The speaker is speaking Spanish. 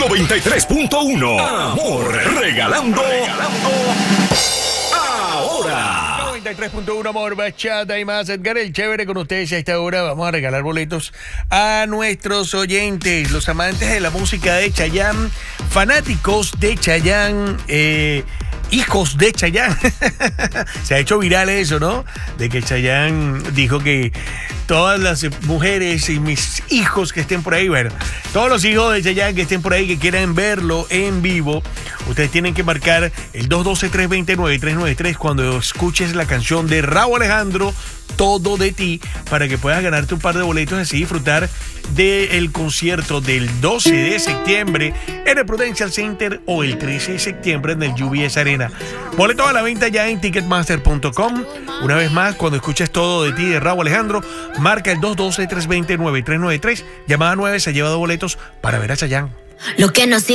93.1. Amor, regalando ahora. 93.1 Amor, Bachata y más. Edgar el Chévere con ustedes a esta hora. Vamos a regalar boletos a nuestros oyentes, los amantes de la música de Chayanne, fanáticos de Chayanne, hijos de Chayanne. Se ha hecho viral eso, ¿no? De que Chayanne dijo que todas las mujeres y mis hijos que estén por ahí, bueno, todos los hijos de Chayanne que estén por ahí, que quieran verlo en vivo, ustedes tienen que marcar el 212-329-393 cuando escuches la canción de Rauw Alejandro, Todo de Ti, para que puedas ganarte un par de boletos y así disfrutar del concierto del 12 de septiembre en el Prudential Center o el 13 de septiembre en el UBS Arena. Boletos a la venta ya en ticketmaster.com. Una vez más, cuando escuches Todo de Ti de Rauw Alejandro, marca el 212-329-393. Llamada 9 se ha llevado boletos para ver a Chayanne. Lo que no